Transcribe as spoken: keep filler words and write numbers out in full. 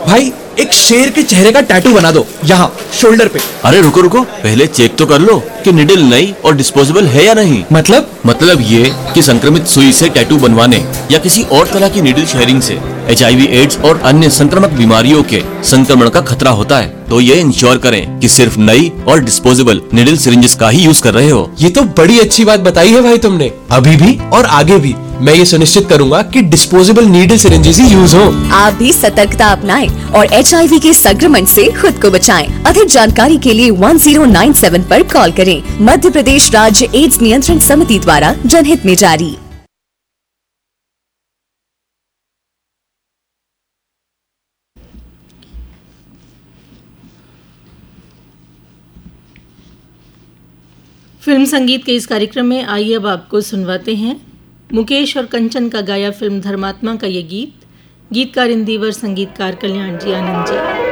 भाई एक शेर के चेहरे का टैटू बना दो यहाँ शोल्डर पे। अरे रुको रुको, पहले चेक तो कर लो कि निडल नई और डिस्पोजेबल है या नहीं। मतलब मतलब ये कि संक्रमित सुई से टैटू बनवाने या किसी और तरह की निडल शेयरिंग से एच आई वी एड्स और अन्य संक्रामक बीमारियों के संक्रमण का खतरा होता है। तो ये इंश्योर करें कि सिर्फ नई और डिस्पोजेबल निडल सिरिंजेस का ही यूज कर रहे हो। ये तो बड़ी अच्छी बात बताई है भाई तुमने। अभी भी और आगे भी मैं ये सुनिश्चित करूंगा कि डिस्पोजेबल नीडल सिरिंजेस ही यूज हो। आप भी सतर्कता अपनाएं और एच आई वी के संक्रमण से खुद को बचाएं। अधिक जानकारी के लिए वन जीरो नाइन सेवन पर कॉल करें। मध्य प्रदेश राज्य एड्स नियंत्रण समिति द्वारा जनहित में जारी। फिल्म संगीत के इस कार्यक्रम में आइए अब आपको सुनवाते हैं मुकेश और कंचन का गाया फिल्म धर्मात्मा का ये गीत। गीतकार इंदिवर, संगीतकार कल्याण जी आनंद जी।